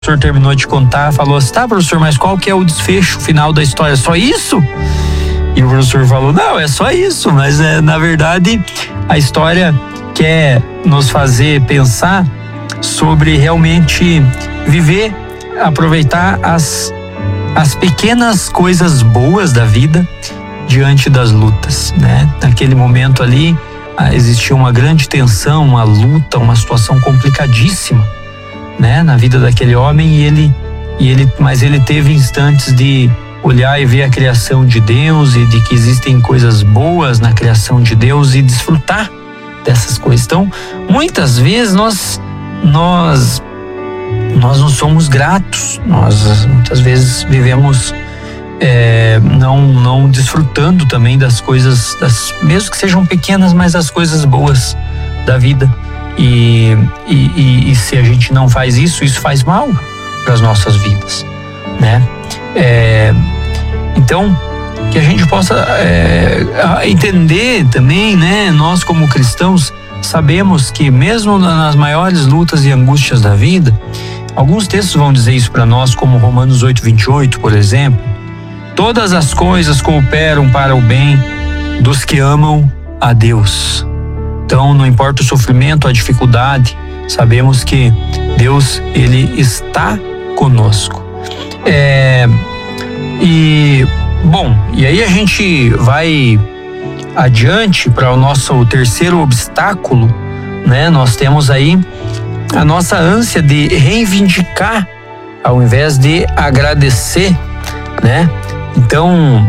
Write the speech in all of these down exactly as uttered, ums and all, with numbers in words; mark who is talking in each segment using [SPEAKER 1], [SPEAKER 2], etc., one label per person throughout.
[SPEAKER 1] O professor terminou de contar, falou assim: tá, professor, mas qual que é o desfecho final da história? Só isso? E o professor falou: não, é só isso, mas é, na verdade a história quer nos fazer pensar sobre realmente viver, aproveitar as, as pequenas coisas boas da vida diante das lutas, né? Naquele momento ali existia uma grande tensão, uma luta, uma situação complicadíssima, né, na vida daquele homem, e ele, e ele, mas ele teve instantes de olhar e ver a criação de Deus e de que existem coisas boas na criação de Deus e desfrutar dessas coisas. Então, muitas vezes nós nós nós não somos gratos, nós muitas vezes vivemos é, não não desfrutando também das coisas, das, mesmo que sejam pequenas, mas das coisas boas da vida. E, e, e se a gente não faz isso, isso faz mal para as nossas vidas, né? É, então, que a gente possa é, entender também, né? Nós como cristãos sabemos que mesmo nas maiores lutas e angústias da vida, alguns textos vão dizer isso para nós, como Romanos oito, vinte e oito, por exemplo: todas as coisas cooperam para o bem dos que amam a Deus. Então, não importa o sofrimento, a dificuldade, sabemos que Deus, Ele está conosco. É, e, bom, e aí a gente vai adiante para o nosso terceiro obstáculo, né? Nós temos aí a nossa ânsia de reivindicar ao invés de agradecer, né? Então,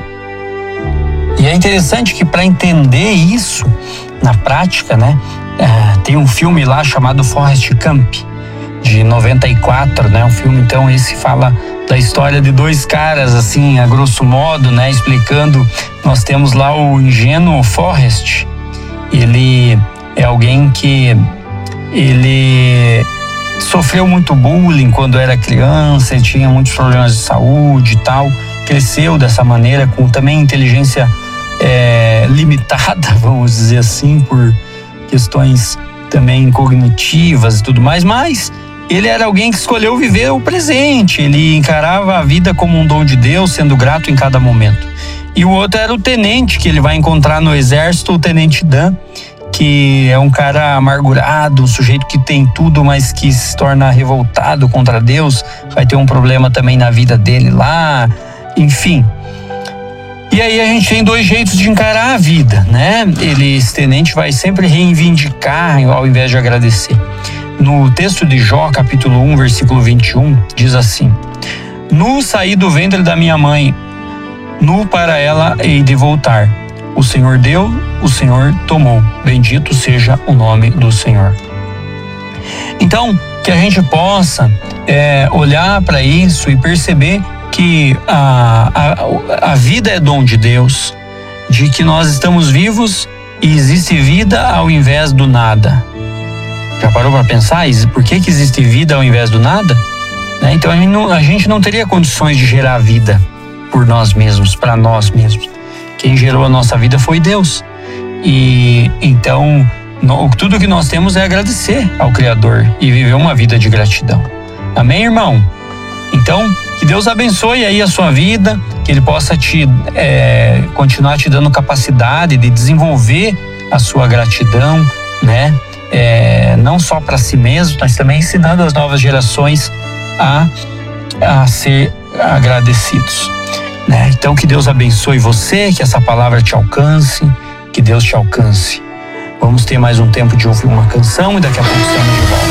[SPEAKER 1] e é interessante que para entender isso na prática, né? É, tem um filme lá chamado Forrest Gump, de noventa e quatro, né? Um filme, então, esse fala da história de dois caras, assim, a grosso modo, né? Explicando, nós temos lá o ingênuo Forrest. Ele é alguém que ele sofreu muito bullying quando era criança, ele tinha muitos problemas de saúde e tal, cresceu dessa maneira, com também inteligência É, limitada, vamos dizer assim, por questões também cognitivas e tudo mais, mas ele era alguém que escolheu viver o presente, ele encarava a vida como um dom de Deus, sendo grato em cada momento. E o outro era o tenente, que ele vai encontrar no exército, o tenente Dan, que é um cara amargurado, um sujeito que tem tudo, mas que se torna revoltado contra Deus, vai ter um problema também na vida dele lá, enfim. E aí a gente tem dois jeitos de encarar a vida, né? Ele, esse tenente, vai sempre reivindicar ao invés de agradecer. No texto de Jó, capítulo um, versículo vinte e um, diz assim: nu saí do ventre da minha mãe, nu para ela hei de voltar. O Senhor deu, o Senhor tomou. Bendito seja o nome do Senhor. Então, que a gente possa é, olhar para isso e perceber que a, a, a vida é dom de Deus, de que nós estamos vivos e existe vida ao invés do nada. Já parou para pensar? Por que que existe vida ao invés do nada? Né? Então a gente, não, a gente não teria condições de gerar vida por nós mesmos, para nós mesmos. Quem gerou a nossa vida foi Deus. E então no, tudo que nós temos é agradecer ao Criador e viver uma vida de gratidão. Amém, irmão? Então, que Deus abençoe aí a sua vida, que Ele possa te é, continuar te dando capacidade de desenvolver a sua gratidão, né? É, não só para si mesmo, mas também ensinando as novas gerações a, a ser agradecidos, né? Então, que Deus abençoe você, que essa palavra te alcance, que Deus te alcance. Vamos ter mais um tempo de ouvir uma canção e daqui a pouco estamos de volta.